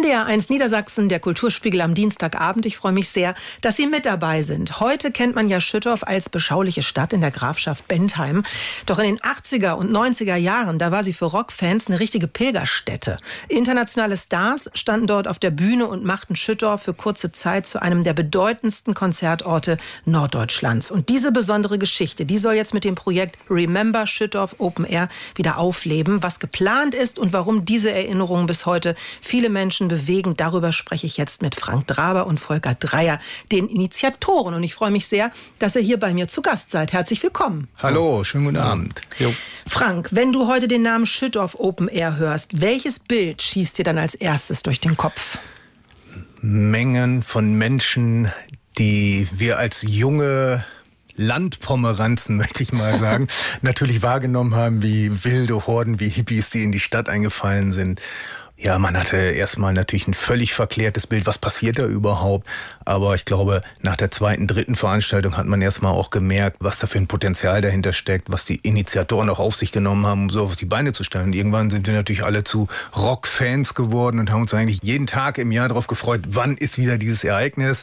NDR1 Niedersachsen, der Kulturspiegel am Dienstagabend. Ich freue mich sehr, dass Sie mit dabei sind. Heute kennt man ja Schüttorf als beschauliche Stadt in der Grafschaft Bentheim. Doch in den 80er und 90er Jahren, da war sie für Rockfans eine richtige Pilgerstätte. Internationale Stars standen dort auf der Bühne und machten Schüttorf für kurze Zeit zu einem der bedeutendsten Konzertorte Norddeutschlands. Und diese besondere Geschichte, die soll jetzt mit dem Projekt Remember Schüttorf Open Air wieder aufleben. Was geplant ist und warum diese Erinnerungen bis heute viele Menschen bewegen, darüber spreche ich jetzt mit Frank Draber und Volker Dreyer, den Initiatoren. Und ich freue mich sehr, dass ihr hier bei mir zu Gast seid. Herzlich willkommen. Hallo, schönen guten Abend. Jo. Frank, wenn du heute den Namen Schüttorf Open Air hörst, welches Bild schießt dir dann als erstes durch den Kopf? Mengen von Menschen, die wir als junge Landpomeranzen, möchte ich mal sagen, natürlich wahrgenommen haben, wie wilde Horden, wie Hippies, die in die Stadt eingefallen sind. Ja, man hatte erstmal natürlich ein völlig verklärtes Bild, was passiert da überhaupt. Aber ich glaube, nach der zweiten, dritten Veranstaltung hat man erstmal auch gemerkt, was da für ein Potenzial dahinter steckt, was die Initiatoren auch auf sich genommen haben, um so auf die Beine zu stellen. Und irgendwann sind wir natürlich alle zu Rockfans geworden und haben uns eigentlich jeden Tag im Jahr darauf gefreut, wann ist wieder dieses Ereignis.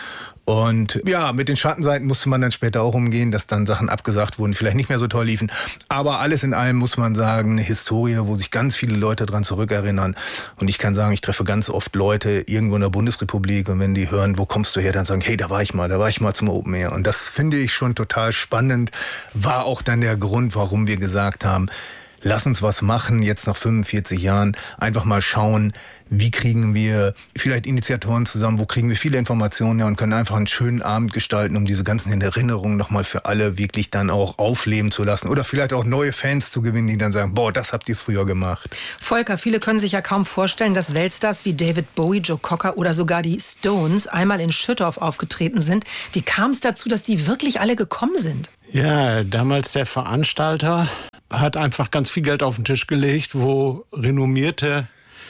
Und ja, mit den Schattenseiten musste man dann später auch umgehen, dass dann Sachen abgesagt wurden, vielleicht nicht mehr so toll liefen. Aber alles in allem muss man sagen, eine Historie, wo sich ganz viele Leute dran zurückerinnern. Und ich kann sagen, ich treffe ganz oft Leute irgendwo in der Bundesrepublik und wenn die hören, wo kommst du her, dann sagen, hey, da war ich mal zum Open Air. Und das finde ich schon total spannend. War auch dann der Grund, warum wir gesagt haben, lass uns was machen, jetzt nach 45 Jahren, einfach mal schauen, wie kriegen wir vielleicht Initiatoren zusammen, wo kriegen wir viele Informationen her und können einfach einen schönen Abend gestalten, um diese ganzen Erinnerungen nochmal für alle wirklich dann auch aufleben zu lassen oder vielleicht auch neue Fans zu gewinnen, die dann sagen, boah, das habt ihr früher gemacht. Volker, viele können sich ja kaum vorstellen, dass Weltstars wie David Bowie, Joe Cocker oder sogar die Stones einmal in Schüttorf aufgetreten sind. Wie kam es dazu, dass die wirklich alle gekommen sind? Ja, damals der Veranstalter hat einfach ganz viel Geld auf den Tisch gelegt, wo renommierte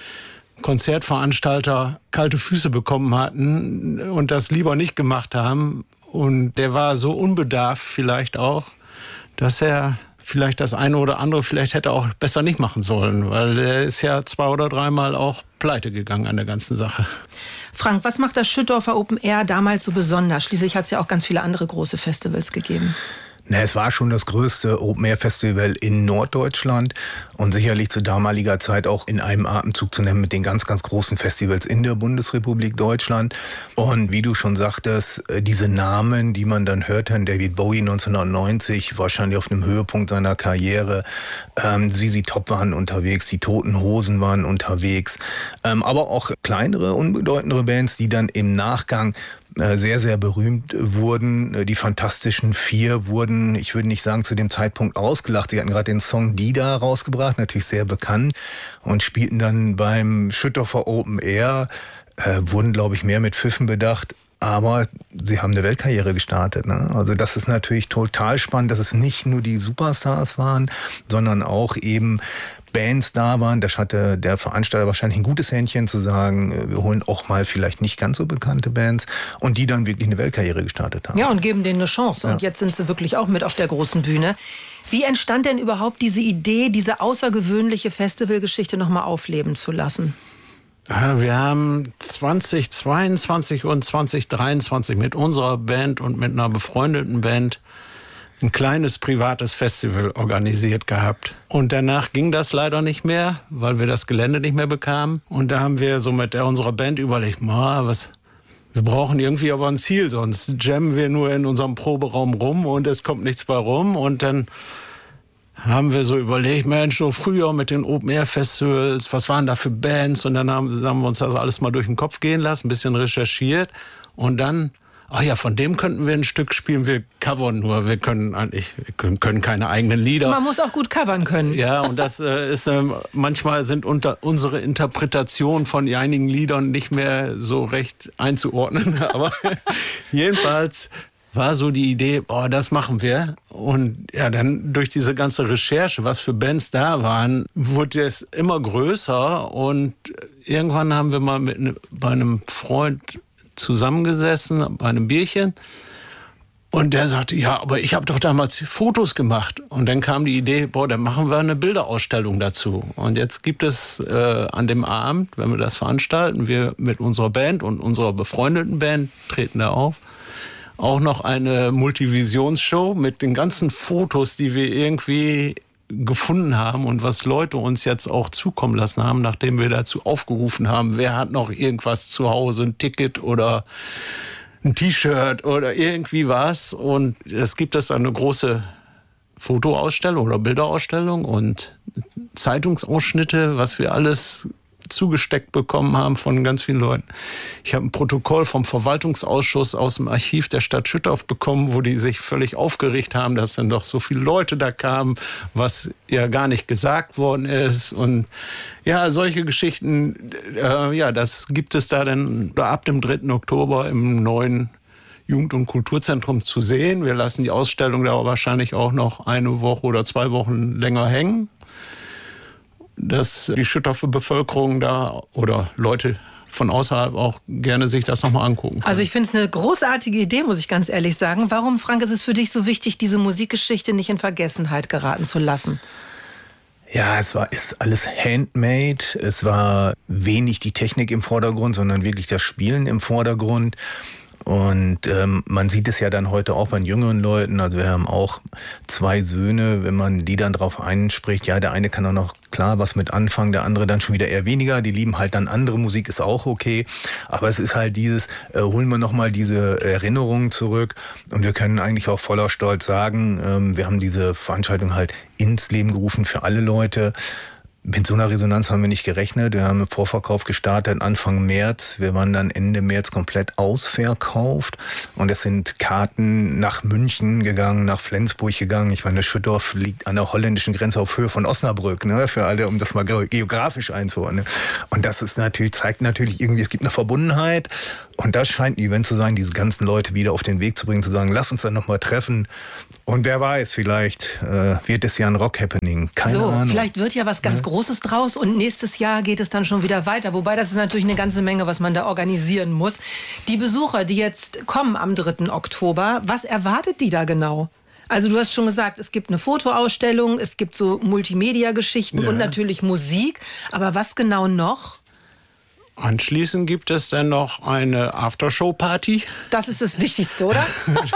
Konzertveranstalter kalte Füße bekommen hatten und das lieber nicht gemacht haben. Und der war so unbedarft vielleicht auch, dass er vielleicht das eine oder andere vielleicht hätte auch besser nicht machen sollen, weil er ist ja 2 oder 3 Mal auch pleite gegangen an der ganzen Sache. Frank, was macht das Schüttorfer Open Air damals so besonders? Schließlich hat es ja auch ganz viele andere große Festivals gegeben. Es war schon das größte Open-Air-Festival in Norddeutschland und sicherlich zu damaliger Zeit auch in einem Atemzug zu nennen mit den ganz, ganz großen Festivals in der Bundesrepublik Deutschland. Und wie du schon sagtest, diese Namen, die man dann hörte, David Bowie 1990, wahrscheinlich auf einem Höhepunkt seiner Karriere, ZZ Top waren unterwegs, die Toten Hosen waren unterwegs, aber auch kleinere, unbedeutendere Bands, die dann im Nachgang sehr, sehr berühmt wurden. Die Fantastischen Vier wurden, ich würde nicht sagen zu dem Zeitpunkt ausgelacht. Sie hatten gerade den Song Dida rausgebracht, natürlich sehr bekannt, und spielten dann beim Schüttorfer Open Air, wurden, glaube ich, mehr mit Pfiffen bedacht. Aber sie haben eine Weltkarriere gestartet, ne? Also das ist natürlich total spannend, dass es nicht nur die Superstars waren, sondern auch eben Bands da waren. Da hatte der Veranstalter wahrscheinlich ein gutes Händchen zu sagen, wir holen auch mal vielleicht nicht ganz so bekannte Bands und die dann wirklich eine Weltkarriere gestartet haben. Ja, und geben denen eine Chance. Und jetzt sind sie wirklich auch mit auf der großen Bühne. Wie entstand denn überhaupt diese Idee, diese außergewöhnliche Festivalgeschichte noch mal aufleben zu lassen? Ja, wir haben 2022 und 2023 mit unserer Band und mit einer befreundeten Band ein kleines privates Festival organisiert gehabt. Und danach ging das leider nicht mehr, weil wir das Gelände nicht mehr bekamen. Und da haben wir so mit unserer Band überlegt, wir brauchen irgendwie aber ein Ziel, sonst jammen wir nur in unserem Proberaum rum und es kommt nichts bei rum. Und dann haben wir so überlegt, Mensch, so früher mit den Open-Air-Festivals, was waren da für Bands? Und dann haben wir uns das alles mal durch den Kopf gehen lassen, ein bisschen recherchiert. Und dann, von dem könnten wir ein Stück spielen, wir covern nur, wir können keine eigenen Lieder. Man muss auch gut covern können. Ja, und das ist, manchmal sind unsere Interpretationen von einigen Liedern nicht mehr so recht einzuordnen. Aber jedenfalls war so die Idee, das machen wir. Und ja, dann durch diese ganze Recherche, was für Bands da waren, wurde es immer größer. Und irgendwann haben wir mal bei einem Freund zusammengesessen, bei einem Bierchen. Und der sagte, ja, aber ich habe doch damals Fotos gemacht. Und dann kam die Idee, dann machen wir eine Bilderausstellung dazu. Und jetzt gibt es an dem Abend, wenn wir das veranstalten, wir mit unserer Band und unserer befreundeten Band treten da auf, auch noch eine Multivisionsshow mit den ganzen Fotos, die wir irgendwie gefunden haben und was Leute uns jetzt auch zukommen lassen haben, nachdem wir dazu aufgerufen haben, wer hat noch irgendwas zu Hause, ein Ticket oder ein T-Shirt oder irgendwie was. Und es gibt eine große Fotoausstellung oder Bilderausstellung und Zeitungsausschnitte, was wir alles zugesteckt bekommen haben von ganz vielen Leuten. Ich habe ein Protokoll vom Verwaltungsausschuss aus dem Archiv der Stadt Schüttorf bekommen, wo die sich völlig aufgeregt haben, dass dann doch so viele Leute da kamen, was ja gar nicht gesagt worden ist. Und ja, solche Geschichten, das gibt es da dann ab dem 3. Oktober im neuen Jugend- und Kulturzentrum zu sehen. Wir lassen die Ausstellung da wahrscheinlich auch noch 1 Woche oder 2 Wochen länger hängen, dass die Schüttorfer Bevölkerung da oder Leute von außerhalb auch gerne sich das nochmal angucken können. Also ich finde es eine großartige Idee, muss ich ganz ehrlich sagen. Warum, Frank, ist es für dich so wichtig, diese Musikgeschichte nicht in Vergessenheit geraten zu lassen? Ja, ist alles handmade. Es war wenig die Technik im Vordergrund, sondern wirklich das Spielen im Vordergrund. Und man sieht es ja dann heute auch bei den jüngeren Leuten. Also wir haben auch 2 Söhne, wenn man die dann drauf einspricht. Ja, der eine kann auch noch klar was mit anfangen, der andere dann schon wieder eher weniger. Die lieben halt dann andere Musik, ist auch okay. Aber es ist halt dieses, holen wir nochmal diese Erinnerungen zurück. Und wir können eigentlich auch voller Stolz sagen, wir haben diese Veranstaltung halt ins Leben gerufen für alle Leute. Mit so einer Resonanz haben wir nicht gerechnet. Wir haben einen Vorverkauf gestartet Anfang März. Wir waren dann Ende März komplett ausverkauft. Und es sind Karten nach München gegangen, nach Flensburg gegangen. Ich meine, Schüttorf liegt an der holländischen Grenze auf Höhe von Osnabrück, ne? Für alle, um das mal geografisch einzuordnen. Und das ist zeigt natürlich irgendwie, es gibt eine Verbundenheit. Und das scheint ein Event zu sein, diese ganzen Leute wieder auf den Weg zu bringen, zu sagen, lass uns dann nochmal treffen. Und wer weiß, vielleicht wird es ja ein Rock-Happening. Keine Ahnung. Vielleicht wird ja was ganz Großes draus und nächstes Jahr geht es dann schon wieder weiter. Wobei, das ist natürlich eine ganze Menge, was man da organisieren muss. Die Besucher, die jetzt kommen am 3. Oktober, was erwartet die da genau? Also du hast schon gesagt, es gibt eine Fotoausstellung, es gibt so Multimedia-Geschichten und natürlich Musik. Aber was genau noch? Anschließend gibt es dann noch eine Aftershow-Party. Das ist das Wichtigste, oder?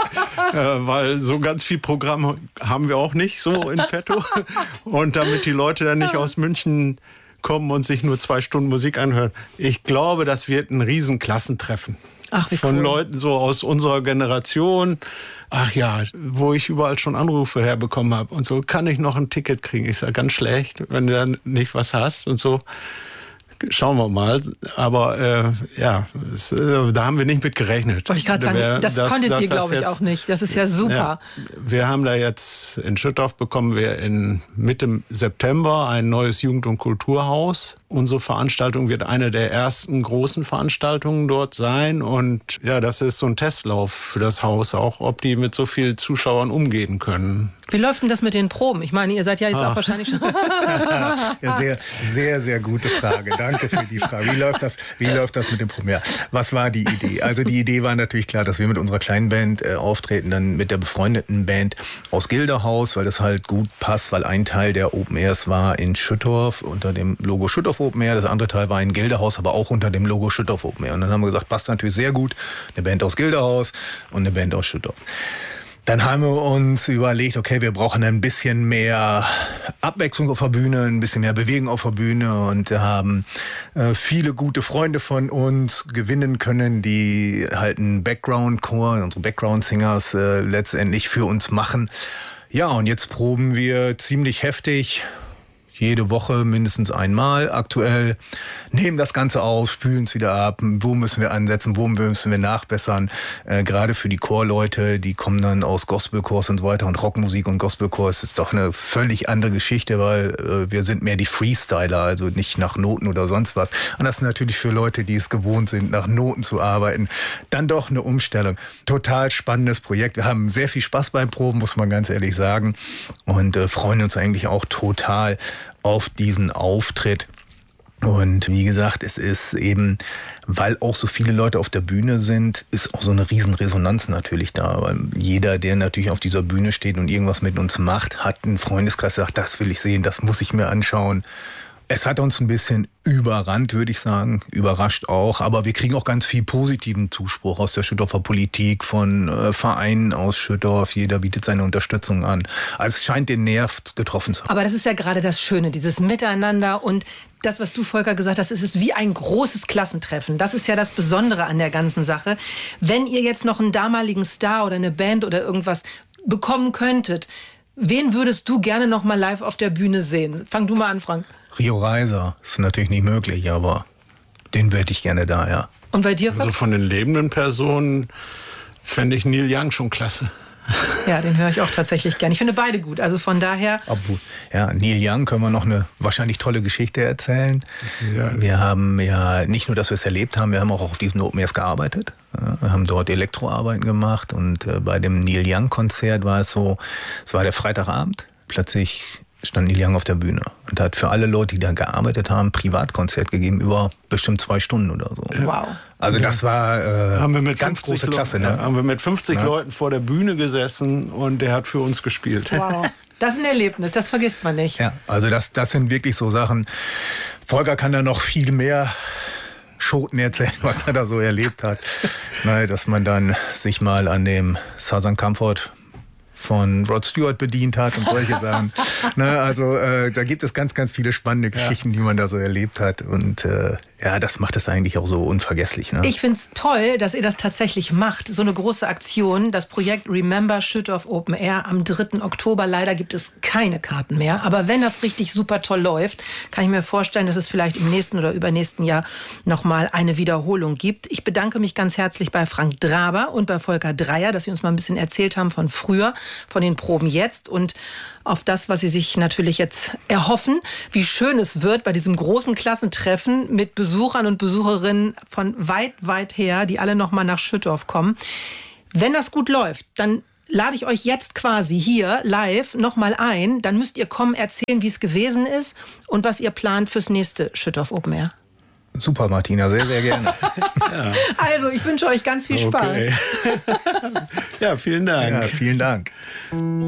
Weil so ganz viel Programm haben wir auch nicht so in petto. Und damit die Leute dann nicht aus München kommen und sich nur 2 Stunden Musik anhören. Ich glaube, das wird ein Riesenklassentreffen. Ach, wie cool. Von Leuten so aus unserer Generation. Ach ja, wo ich überall schon Anrufe herbekommen habe. Und so, kann ich noch ein Ticket kriegen? Ist ja ganz schlecht, wenn du dann nicht was hast und so. Schauen wir mal. Aber da haben wir nicht mit gerechnet. Wollte ich gerade sagen, das konntet ihr, glaube ich, auch nicht. Das ist ja super. Ja, wir haben da jetzt in Schüttorf bekommen wir in Mitte September ein neues Jugend- und Kulturhaus. Unsere Veranstaltung wird eine der ersten großen Veranstaltungen dort sein. Und ja, das ist so ein Testlauf für das Haus auch, ob die mit so vielen Zuschauern umgehen können. Wie läuft denn das mit den Proben? Ich meine, ihr seid ja jetzt auch wahrscheinlich schon... Ja, sehr, sehr, sehr gute Frage. Danke für die Frage. Wie läuft das mit dem Proben? Ja, was war die Idee? Also die Idee war natürlich klar, dass wir mit unserer kleinen Band auftreten, dann mit der befreundeten Band aus Gilderhaus, weil das halt gut passt, weil ein Teil der Open Airs war in Schüttorf unter dem Logo Schüttorf Open Air, das andere Teil war in Gilderhaus, aber auch unter dem Logo Schüttorf Open Air. Und dann haben wir gesagt, passt natürlich sehr gut, eine Band aus Gilderhaus und eine Band aus Schüttorf. Dann haben wir uns überlegt, okay, wir brauchen ein bisschen mehr Abwechslung auf der Bühne, ein bisschen mehr Bewegung auf der Bühne und haben viele gute Freunde von uns gewinnen können, die halt einen Background-Chor, unsere Background-Singers letztendlich für uns machen. Ja, und jetzt proben wir ziemlich heftig. Jede Woche mindestens einmal aktuell, nehmen das Ganze auf, spülen es wieder ab, wo müssen wir ansetzen, wo müssen wir nachbessern. Gerade für die Chorleute, die kommen dann aus Gospelchors und so weiter und Rockmusik und Gospelchors ist doch eine völlig andere Geschichte, weil wir sind mehr die Freestyler, also nicht nach Noten oder sonst was. Und das ist natürlich für Leute, die es gewohnt sind, nach Noten zu arbeiten, dann doch eine Umstellung. Total spannendes Projekt. Wir haben sehr viel Spaß beim Proben, muss man ganz ehrlich sagen und freuen uns eigentlich auch total auf diesen Auftritt. Und wie gesagt, es ist eben, weil auch so viele Leute auf der Bühne sind, ist auch so eine Riesenresonanz natürlich da. Weil jeder, der natürlich auf dieser Bühne steht und irgendwas mit uns macht, hat einen Freundeskreis, sagt, das will ich sehen, das muss ich mir anschauen. Es hat uns ein bisschen überrannt, würde ich sagen, überrascht auch. Aber wir kriegen auch ganz viel positiven Zuspruch aus der Schüttorfer Politik, von Vereinen aus Schüttorf. Jeder bietet seine Unterstützung an. Also es scheint den Nerv getroffen zu haben. Aber das ist ja gerade das Schöne, dieses Miteinander und das, was du, Volker, gesagt hast, ist es wie ein großes Klassentreffen. Das ist ja das Besondere an der ganzen Sache. Wenn ihr jetzt noch einen damaligen Star oder eine Band oder irgendwas bekommen könntet, wen würdest du gerne noch mal live auf der Bühne sehen? Fang du mal an, Frank. Rio Reiser ist natürlich nicht möglich, aber den hätte ich gerne da, ja. Und bei dir, Frank? Also von den lebenden Personen fände ich Neil Young schon klasse. Ja, den höre ich auch tatsächlich gern. Ich finde beide gut. Also von daher. Obwohl, ja, Neil Young können wir noch eine wahrscheinlich tolle Geschichte erzählen. Ja. Wir haben ja nicht nur, dass wir es erlebt haben, wir haben auch auf diesen Open Airs gearbeitet. Wir haben dort Elektroarbeiten gemacht und bei dem Neil Young Konzert war es so, es war der Freitagabend, plötzlich stand Neil Young auf der Bühne und hat für alle Leute, die da gearbeitet haben, ein Privatkonzert gegeben über bestimmt 2 Stunden oder so. Wow. Also das war haben wir mit ganz große Klasse. Ne? Haben wir mit 50 Leuten vor der Bühne gesessen und der hat für uns gespielt. Wow. Das ist ein Erlebnis, das vergisst man nicht. Ja, also das sind wirklich so Sachen. Volker kann da noch viel mehr Schoten erzählen, was er da so erlebt hat. Dass man dann sich mal an dem Southern Comfort von Rod Stewart bedient hat und solche Sachen. Da gibt es ganz, ganz viele spannende Geschichten, die man da so erlebt hat. Und das macht es eigentlich auch so unvergesslich. Ne? Ich finde es toll, dass ihr das tatsächlich macht. So eine große Aktion, das Projekt Remember Schüttorf Open Air am 3. Oktober. Leider gibt es keine Karten mehr. Aber wenn das richtig super toll läuft, kann ich mir vorstellen, dass es vielleicht im nächsten oder übernächsten Jahr nochmal eine Wiederholung gibt. Ich bedanke mich ganz herzlich bei Frank Draber und bei Volker Dreyer, dass sie uns mal ein bisschen erzählt haben von früher, von den Proben jetzt und auf das, was sie sich natürlich jetzt erhoffen, wie schön es wird bei diesem großen Klassentreffen mit Besuchern und Besucherinnen von weit, weit her, die alle noch mal nach Schüttorf kommen. Wenn das gut läuft, dann lade ich euch jetzt quasi hier live noch mal ein. Dann müsst ihr kommen, erzählen, wie es gewesen ist und was ihr plant fürs nächste Schüttorf Open Air. Super, Martina, sehr, sehr gerne. Ja. Also, ich wünsche euch ganz viel Spaß. Okay. Ja, vielen Dank. Ja, vielen Dank.